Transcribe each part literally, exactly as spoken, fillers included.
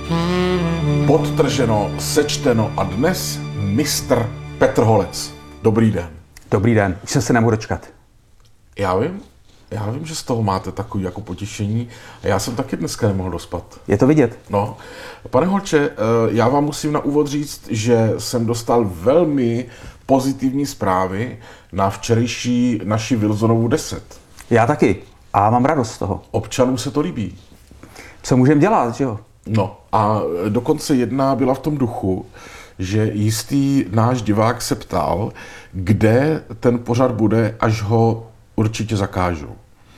Podtrženo, sečteno a dnes mistr Petr Holec. Dobrý den. Dobrý den, už jsem se nemohl dočkat. Já vím, já vím, že z toho máte takový jako potěšení a já jsem taky dneska nemohl dospat. Je to vidět. No, pane Holče, já vám musím na úvod říct, že jsem dostal velmi pozitivní zprávy na včerejší naši Wilsonovu deset. Já taky. A mám radost z toho. Občanům se to líbí. Co můžeme dělat, že jo? No a dokonce jedna byla v tom duchu, že jistý náš divák se ptal, kde ten pořad bude, až ho určitě zakážou.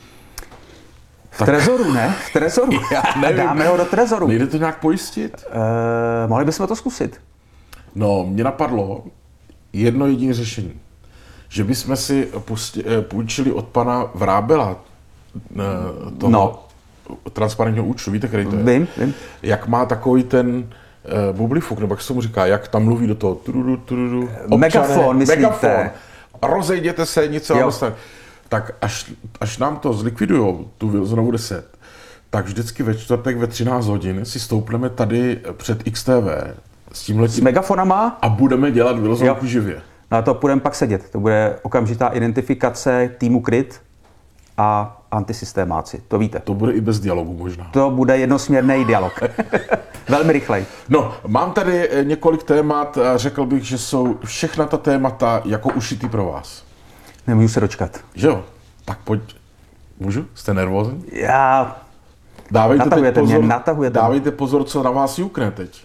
V tak... trezoru, ne? V trezoru. Já nevím. Dáme ho do trezoru. Nejde to nějak pojistit? E, mohli bychom to zkusit. No, mě napadlo jedno jediné řešení. Že bychom si pusti, půjčili od pana Vrábela toho no. transparentního účtu. Víte, který to je? Vím, vím. Jak má takový ten uh, bublifuk, nebo jak se tomu říká, jak tam mluví do toho turudu, turudu, občané, megafon, myslíte? Megafon. Rozejděte se, nic se vám dostane. Tak až, až nám to zlikvidujou, tu Wilsonovu deset, tak vždycky ve čtvrtek ve třináct hodin si stoupneme tady před X T V s tímhletím. S megafonama? A budeme dělat Wilsonovku živě. No a to půjdeme pak sedět. To bude okamžitá identifikace týmu KRIT a antisystémáci. To víte. To bude i bez dialogu možná. To bude jednosměrný dialog. Velmi rychlej. No, mám tady několik témat. Řekl bych, že jsou všechna ta témata jako ušitý pro vás. Nemůžu se dočkat. Že jo? Tak pojď. Můžu? Jste nervózní? Já... Dávejte natahujete teď pozor, mě, natahujete. Dávejte pozor, co na vás jukne teď.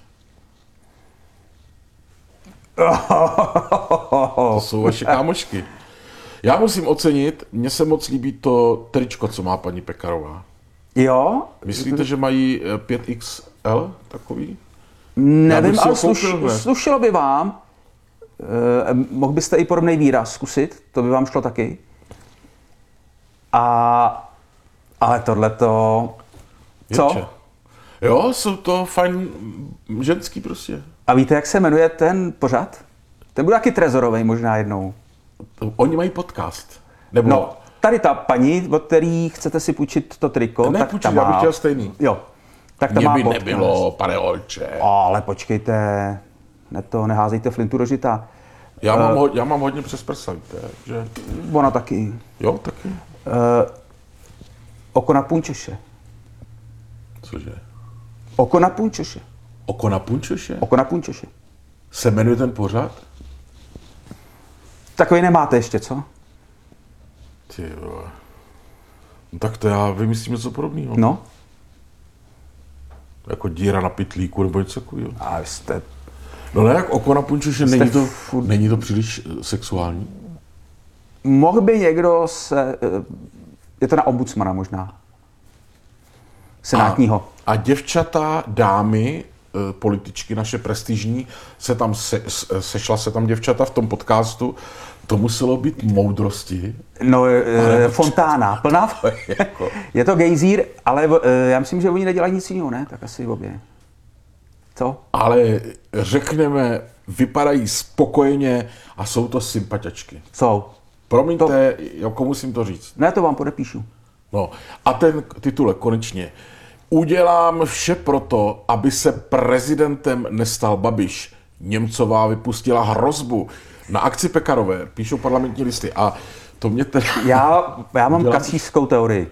To jsou vaše kámošky. Já musím ocenit, mně se moc líbí to tričko, co má paní Pekarová. Jo? Myslíte, že mají pět X L takový? Nevím, ale sluš, slušilo by vám. Eh, mohl byste i podobný výraz zkusit, to by vám šlo taky. A, ale tohleto... Co? Větše. Jo, jsou to fajn ženský prostě. A víte, jak se jmenuje ten pořad? Ten bude taky trezorovej možná jednou. Oni mají podcast. Nebo... No, tady ta paní, od který chcete si půjčit to triko, ne, tak půjčit, ta má... já bych chtěl stejný. Jo. Tak ta Mně má by podcast. nebylo, pane Holče. Ale počkejte, ne to, neházejte flintu do žita. Já, uh, mám, ho, já mám hodně přes prsa, víte, že... Ona taky. Jo, taky. Uh, oko na punčoše. Cože? Oko na punčoše. Oko na punčoše? Oko na punčoše. Se jmenuje ten pořad? Takový nemáte ještě, co? Ty vole. No tak to já vymyslím něco podobného. No. Jako díra na pytlíku nebo něco takového. A jste... No ne, jak oko na punčoše, není to, furt... není to příliš sexuální? Mohl by někdo se... Je to na ombudsmana možná. Senátního. A, a děvčata, dámy, političky naše prestižní, se tam se, sešla se tam děvčata v tom podcastu, to muselo být moudrosti. No, e, fontána, plná. jako. Je to gejzír, ale e, já myslím, že oni nedělají nic jiného, ne? Tak asi obě. Co? Ale řekneme, vypadají spokojeně a jsou to sympatiačky. Jsou. Promiňte, to... jako musím to říct. Ne, to vám podepíšu. No, a ten titulek konečně. Udělám vše proto, aby se prezidentem nestal Babiš. Němcová vypustila hrozbu. Na akci Pekarové píšou Parlamentní listy a to mě teda... Já, já mám kacířskou teorii.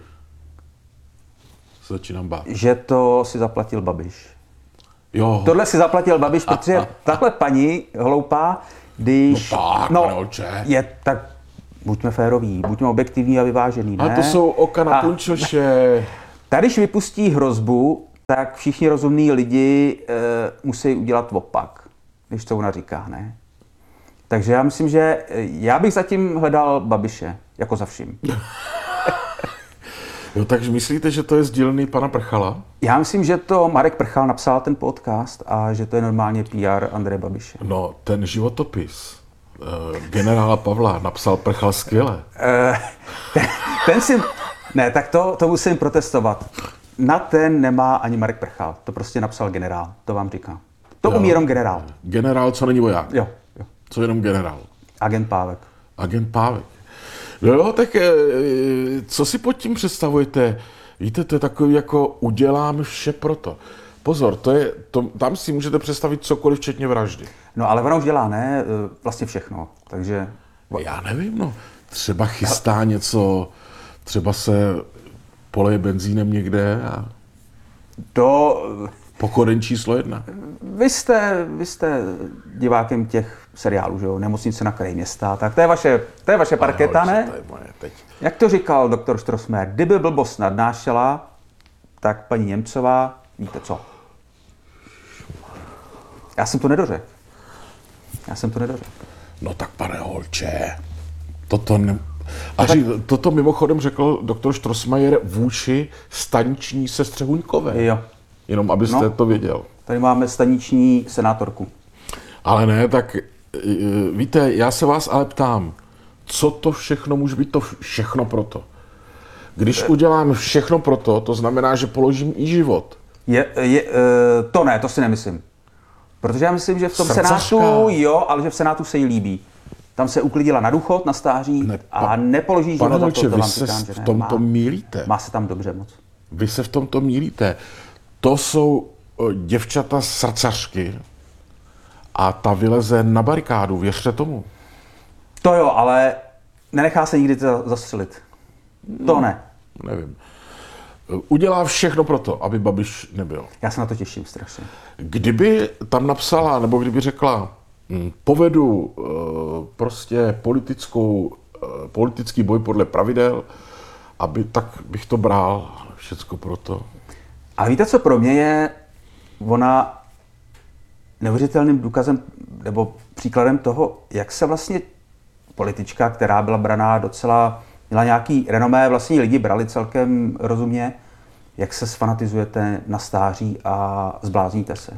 Se začínám bát. Že to si zaplatil Babiš. Jo. Tohle si zaplatil Babiš, protože a, a, tahle paní hloupá, když... No tak, no, je tak... Buďme féroví, buďme objektivní a vyvážený, ne? A to jsou oka na punčoše. Tady, když vypustí hrozbu, tak všichni rozumní lidi e, musí udělat opak, když to ona říká, ne? Takže já myslím, že já bych zatím hledal Babiše, jako za vším. Jo, takže myslíte, že to je z dílny pana Prchala? Já myslím, že to Marek Prchal napsal ten podcast a že to je normálně P R Andreje Babiše. No, ten životopis uh, generála Pavla napsal Prchal skvěle. Uh, ten, ten si... Ne, tak to, to musím protestovat. Na ten nemá ani Marek Prchal. To prostě napsal generál, to vám říkám. To jo, umí jenom generál. Generál, co není voják. Jo, jo. Co jenom generál. Agent Pávek. Agent Pávek. No jo, tak co si pod tím představujete? Víte, to je takový jako udělám vše proto. Pozor, to je, to, tam si můžete představit cokoliv, včetně vraždy. No ale ona už dělá, ne? Vlastně všechno, takže... Já nevím, no. Třeba chystá něco, třeba se poleje benzínem někde a To... pochodeň číslo jedna. Vy jste, vy jste divákem těch seriálů, že jo? Nemocnice na kraji města, tak to je vaše, to je vaše parketa, Pane ne? holče, to je moje teď. Jak to říkal doktor Strossmayer, kdyby blbost nadnášela, tak paní Němcová, víte co? Já jsem to nedořekl. Já jsem to nedořekl. No tak pane holče, toto ne... A ři, toto mimochodem řekl doktor Strossmayer vůči staniční sestře Huňkové. Jo. Jenom abyste No. to věděl. Tady máme staniční senátorku. Ale ne, tak e, víte, já se vás ale ptám, co to všechno může být to všechno proto? Když udělám všechno proto, to znamená, že položím i život. Je, je, e, to ne, to si nemyslím. Protože já myslím, že v tom Srdcařka. Senátu, jo, ale že v Senátu se jí líbí. Tam se uklidila na důchod, na stáří Ne, a pa- nepoloží Pane život za holče, to, to vy vám se říkám, že v ne. tomto Má, mýlíte. má se tam dobře moc. Vy se v tomto mýlíte. To jsou o, děvčata srdcařky a ta vyleze na barikádu, věřte tomu. To jo, ale nenechá se nikdy za- zastřelit. To ne. Nevím. Udělá všechno pro to, aby Babiš nebyl. Já se na to těším strašně. Kdyby tam napsala, nebo kdyby řekla, hm, povedu eh, prostě politickou, eh, politický boj podle pravidel, aby, tak bych to bral všecko proto. Ale víte, co pro mě je ona neuvěřitelným důkazem nebo příkladem toho, jak se vlastně politička, která byla braná docela, měla nějaký renomé, vlastně lidi brali celkem rozumně, jak se sfanatizujete na stáří a zblázníte se.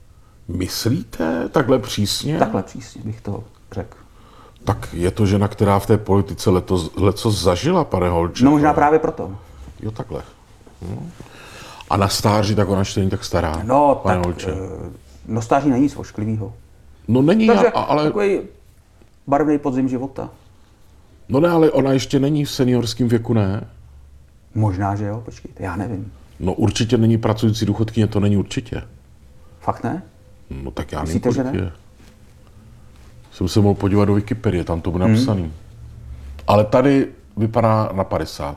Myslíte takhle přísně? Takhle přísně bych to řekl. Tak je to žena, která v té politice letos, letos zažila, pane holče. No možná právě proto. Jo, takhle. Hm. A na stáří, tak ona ještě není tak stará, No, pane tak holče. eh, no stáří není nic ošklivýho. No není, Takže a, ale... takový barevný podzim života. No ne, ale ona ještě není v seniorském věku, ne? Možná, že jo, počkejte, já nevím. No určitě není pracující důchodkyně, to není určitě. Fakt ne? No tak já nevím, Myslíte, že kolik ne? je. Jsem se mohl podívat do Wikipedie, tam to bude napsaný. Hmm. Ale tady vypadá na padesát.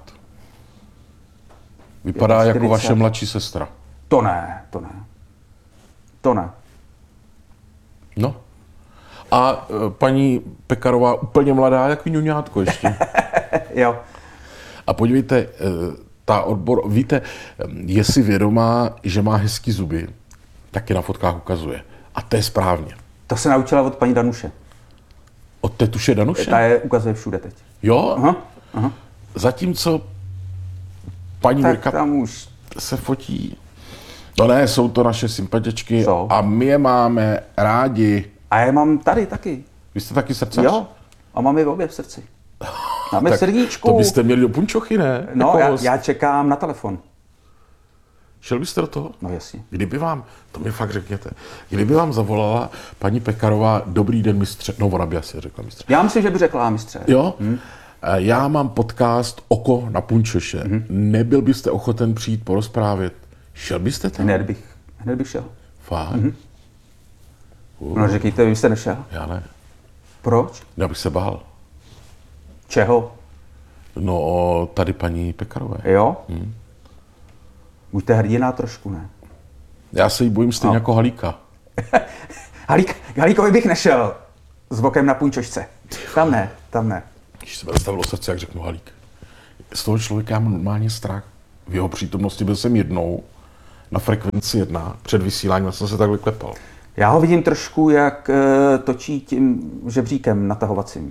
Vypadá Je to jako čtyřicet. vaše mladší sestra. To ne, to ne. To ne. No. A e, paní Pekarová úplně mladá, jako ňuňátko ještě. Jo. A podívejte, e, ta odbor, víte, je si vědomá, že má hezký zuby, taky na fotkách ukazuje. A to je správně. To se naučila od paní Danuše. Od tetuše Danuše? Ta je ukazuje všude teď. Jo? Aha, aha. Zatímco paní Tak Mirka tam už... se fotí. No ne, jsou to naše sympatičky Jsou. a my je máme rádi. A já je mám tady taky. Vy jste taky srdcař? Jo. A mám je obě v srdci. Máme v Tak srdíčku. to byste měli do punčochy, ne? No, Jako já, host. já čekám na telefon. Šel byste do toho? No jasně. Kdyby vám, to mi fakt řekněte, kdyby vám zavolala paní Pekarová, dobrý den mistře, no ona by asi řekla mistře. Já myslím, že by řekla mistře. Jo? Hmm. Já mám podcast Oko na punčoše. Hmm. Nebyl byste ochoten přijít porozprávět? Šel byste tam? Hned bych, hned bych šel. Fakt? Hmm. Uh. No řekněte, vy jste nešel. Já ne. Proč? Já bych se bál. Čeho? No, tady paní Pekarové. Jo? Hmm. Buďte hrdina trošku, ne? Já se jí bojím stejně no. jako Halíka. Halík, Halíkovi bych nešel s bokem na punčošce. Tam ne, tam ne. Když se mi zastavilo srdce, jak řeknu Halík. Z toho člověka já mám normálně strach. V jeho přítomnosti byl jsem jednou na frekvenci jedna. Před vysíláním jsem se takhle klepal. Já ho vidím trošku, jak e, točí tím žebříkem natahovacím.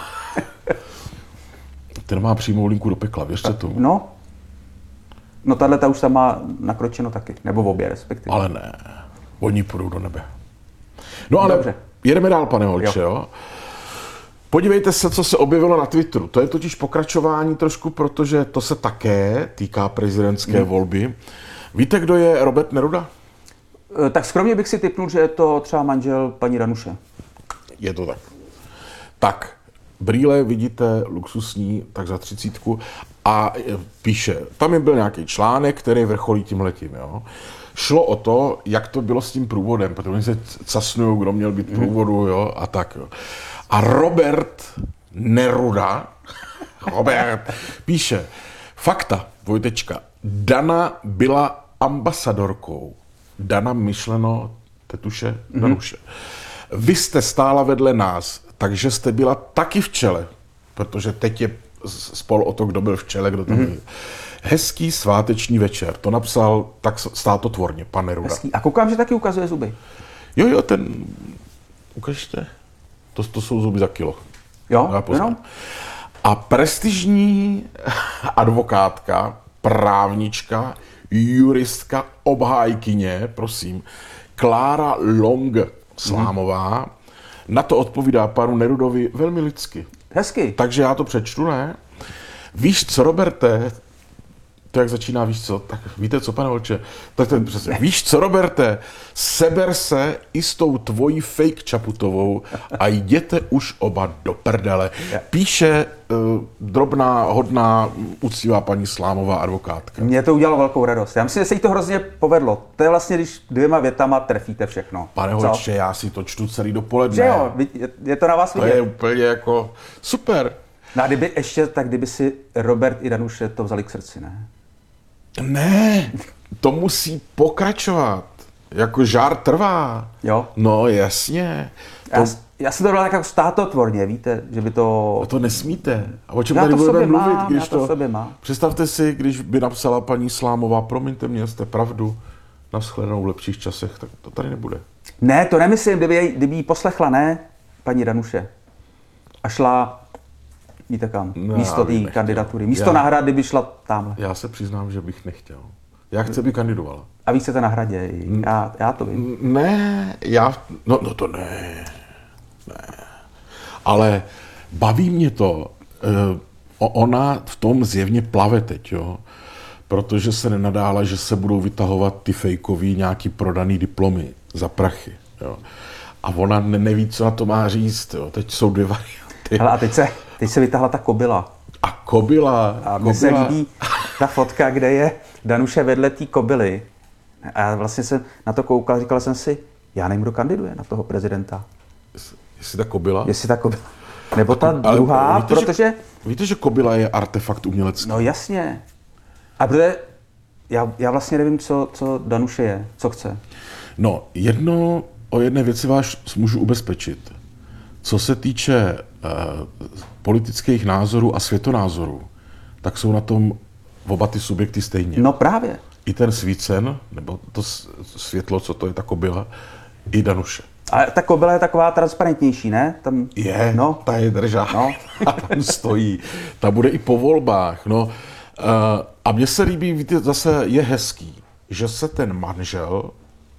Ten má přímou linku do pekla, věřte tomu. No, no tahle ta už tam má nakročeno taky, nebo v obě respektive. Ale ne, oni půjdou do nebe. No ale Dobře. jedeme dál, pane holče, jo. jo. Podívejte se, co se objevilo na Twitteru. To je totiž pokračování trošku, protože to se také týká prezidentské hmm. volby. Víte, kdo je Robert Neruda? E, tak skromně bych si tipnul, že je to třeba manžel paní Danuše. Je to tak. Tak, brýle vidíte, luxusní, tak za třicítku. A píše, tam je byl nějaký článek, který vrcholí tímhletím, jo. šlo o to, jak to bylo s tím průvodem, protože oni se casnujou, kdo měl být průvodu, jo, a tak, jo. A Robert Neruda, Robert, píše, fakta, dvojtečka, Dana byla ambasadorkou. Dana myšleno tetuše Danuše. Mm-hmm. Vy jste stála vedle nás, takže jste byla taky v čele, protože teď je spol o to, kdo byl v čele, kdo tam byl. Mm-hmm. Hezký sváteční večer, to napsal tak státotvorně, pan Neruda. Hezký. A koukám, že taky ukazuje zuby. Jo, jo, ten, ukažte, to, to jsou zuby za kilo. Jo, jenom. A prestižní advokátka, právnička, juristka, obhájkyně, prosím, Klára Long Slámová, hmm. na to odpovídá panu Nerudovi velmi lidsky. Hezky. Takže já to přečtu, ne? Víš co, Roberte, to jak začíná, víš co, tak víte co, pane Volče, tak to je přesně. Víš co, Roberte, seber se i s tou tvojí fake Čaputovou a jděte už oba do prdele. Píše uh, drobná, hodná, uctivá paní Slámová advokátka. Mně to udělalo velkou radost. Já myslím, že se jí to hrozně povedlo. To je vlastně, když dvěma větama trefíte všechno. Pane Volče, já si to čtu celý dopoledne. Že jo, je to na vás vidět. To je úplně jako super. No a kdyby ještě, tak kdyby si Robert i Danuše to vzali k srdci, ne? Ne, to musí pokračovat. Jako žár trvá. Jo? No jasně. To... Já, já jsem to bral tak jako státotvorně, víte, že by to... A to nesmíte. A o čem já tady to budeme mluvit, mám, když já to... to sobě mám. Představte si, když by napsala paní Slámová, promiňte mě, jste pravdu, nashledanou v lepších časech, tak to tady nebude. Ne, to nemyslím, kdyby, jej, kdyby jí poslechla, ne, paní Danuše. A šla, víte kam, no, místo té kandidatury. Místo já, na hrad, kdyby šla tamhle. Já se přiznám, že bych nechtěl. Já chci, aby kandidovala. A vy chcete na hradě, já, já to vím. Ne, já, no, no to ne, ne. Ale baví mě to, ona v tom zjevně plave teď, jo. Protože se nenadála, že se budou vytahovat ty fejkový nějaký prodaný diplomy za prachy, jo. A ona ne, neví, co na to má říct, jo. Teď jsou dvě varianty. Hele, a teď se, teď se vytahla ta kobila. A kobila. A mně se líbí ta fotka, kde je Danuše vedle té kobily. A já vlastně jsem na to koukal, říkal jsem si, já nevím, kdo kandiduje na toho prezidenta. Jestli ta kobila? Jestli ta kobila. Nebo ta ale, druhá, ale víte, protože... Že, víte, že kobila je artefakt umělecký? No jasně. A protože já, já vlastně nevím, co, co Danuše je, co chce. No, jedno, o jedné věci vás můžu ubezpečit. Co se týče uh, politických názorů a světonázorů, tak jsou na tom oba ty subjekty stejně. No právě. I ten Svícen, nebo to světlo, co to je ta kobila, i Danuše. A ta kobila je taková transparentnější, ne? Tam... Je, no. Ta je držá. No. A tam stojí. Ta bude i po volbách. No. Uh, a mně se líbí, víte, zase je hezký, že se ten manžel,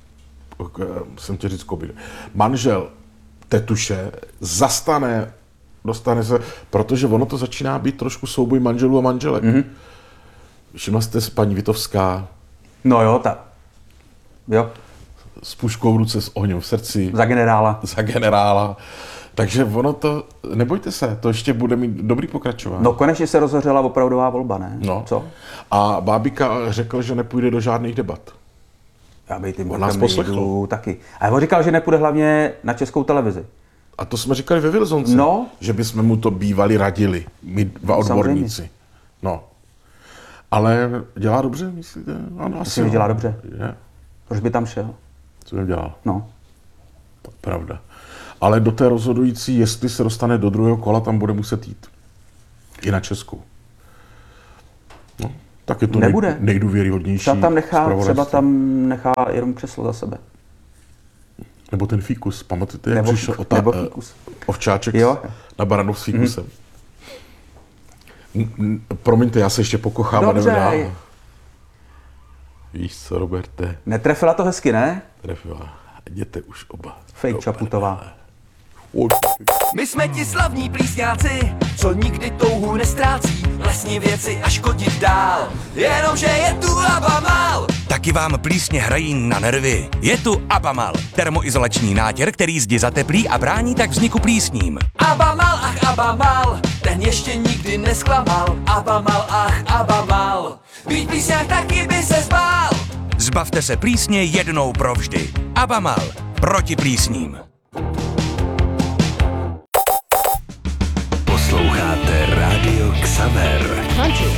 jsem tě říct kobila, manžel tetuše zastane, dostane se, protože ono to začíná být trošku souboj manželů a manželek. Mm-hmm. Všimla jste se paní Vitovská? No jo, ta. Jo. S puškou v ruce, s ohněm v srdci. Za generála. Za generála. Takže ono to, nebojte se, to ještě bude mít dobrý pokračování. No konečně se rozhořela opravdová volba, ne? No. Co? A Bábika řekl, že nepůjde do žádných debat. Já bych tím on nás poslechl. Taky. A on říkal, že nepůjde hlavně na Českou televizi. A to jsme říkali ve Wilsonce, no. Že bychom mu to bývali radili, my dva odborníci. Samozřejmě. No. Ale dělá dobře, myslíte? Ano, asi dělá dobře. Je. Proč by tam šel? Co by dělal? No. Pravda. Ale do té rozhodující, jestli se dostane do druhého kola, tam bude muset jít. I na Českou. No, tak je to nej, nejdůvěryhodnější. Třeba tam nechá, třeba tam nechá jenom křeslo za sebe. Nebo ten fíkus. Pamatujete, jak nebo, přišel ota, nebo fíkus. ovčáček jo. na baranu s fíkusem? Mm. Promiňte, já se ještě pokochám a jdeme dál. Víš co, Roberte? Netrefila to hezky, ne? Trefila. Jděte už oba. Fake Čaputová. My jsme ti slavní plísňáci, co nikdy touhu nestrácí, lesní věci a škodit dál, jenomže je tu Abamal. Taky vám plísně hrají na nervy. Je tu Abamal, termoizolační nátěr, který zdi zateplí a brání tak vzniku plísním. Abamal, ach Abamal, ten ještě nikdy nesklamal. Abamal, ach Abamal, být plísňák taky by se zbál. Z Zbavte se plísně jednou provždy. Abamal. Proti plísním. Posloucháte Rádio Xaver. Country